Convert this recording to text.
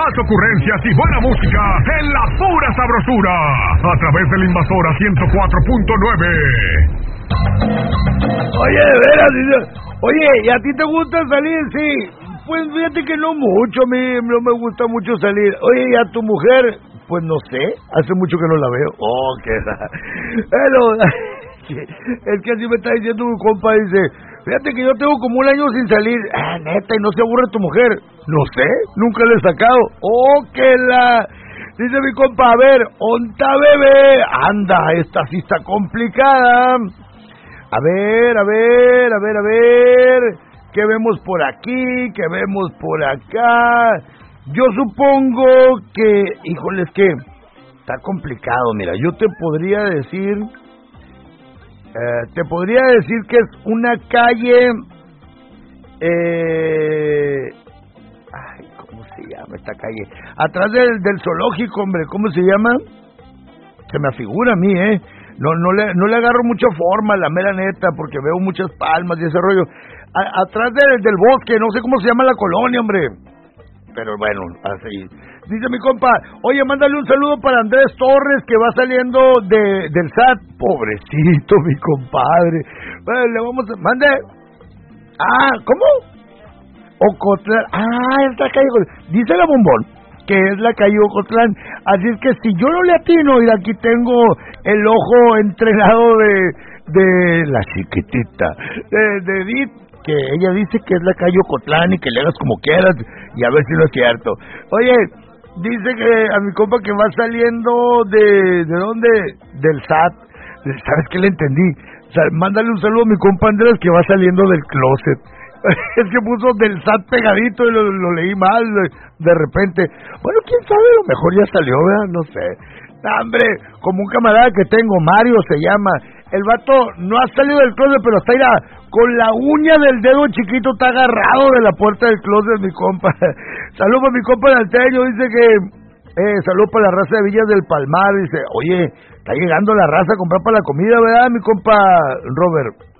más ocurrencias y buena música en la pura sabrosura. A través de la Invasora 104.9. Oye, de veras, oye, ¿y a ti te gusta salir? Sí. Pues fíjate que no mucho, a mí no me gusta mucho salir. Oye, ¿y a tu mujer? Pues no sé, hace mucho que no la veo. Oh, qué es que así me está diciendo mi compa, dice, fíjate que yo tengo como un año sin salir. Ah, neta, ¿y no se aburre tu mujer? No sé, nunca le he sacado. Oh, dice mi compa, a ver, onta bebé. Anda, esta sí está complicada. A ver. ¿Qué vemos por aquí? ¿Qué vemos por acá? Yo supongo que, híjole, es que está complicado. Mira, yo te podría decir que es una calle, ¿cómo se llama esta calle? Atrás del zoológico, hombre, ¿cómo se llama? Se me afigura a mí, No le agarro mucha forma, la mera neta, porque veo muchas palmas y ese rollo. Atrás del bosque, no sé cómo se llama la colonia, hombre. Pero bueno, así. Dice mi compa, oye, mándale un saludo para Andrés Torres, que va saliendo del SAT. Pobrecito, mi compadre. Bueno, le vamos a... Mande. ¿Cómo? Ocotlán. Es la calle... Dice la Bombón que es la calle Ocotlán. Así es que si yo no le atino, y aquí tengo el ojo entrenado de la chiquitita, de Edith, que ella dice que es la calle Ocotlán y que le hagas como quieras, y a ver si no es cierto. Oye, dice que a mi compa que va saliendo ¿de dónde? Del SAT. ¿Sabes qué le entendí? O sea, mándale un saludo a mi compa Andrés, que va saliendo del closet. Es que puso del SAT pegadito y lo leí mal de repente. Bueno, quién sabe, a lo mejor ya salió, ¿verdad? No sé. Hombre, como un camarada que tengo, Mario se llama. El vato no ha salido del closet, pero está ahí con la uña del dedo chiquito, está agarrado de la puerta del closet, mi compa. Saludos para mi compa Dalteño, dice que... saludos para la raza de Villas del Palmar, dice, oye, está llegando la raza a comprar para la comida, ¿verdad, mi compa Robert?